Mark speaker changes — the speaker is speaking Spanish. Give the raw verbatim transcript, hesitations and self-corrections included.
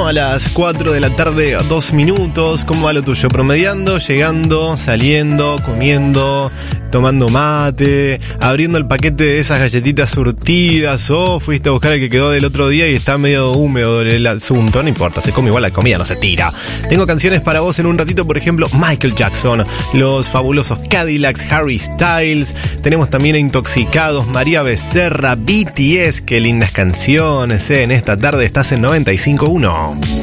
Speaker 1: a las cuatro de la tarde, dos minutos. ¿Cómo va lo tuyo? Promediando, llegando, saliendo, comiendo, tomando mate, abriendo el paquete de esas galletitas surtidas, o fuiste a buscar el que quedó del otro día y está medio húmedo el asunto. No importa, se come igual, la comida no se tira. Tengo canciones para vos en un ratito, por ejemplo, Michael Jackson, los fabulosos Cadillacs, Harry Styles. Tenemos también a Intoxicados, María Becerra, B T S. Qué lindas canciones, ¿eh? En esta tarde estás en noventa y cinco punto uno.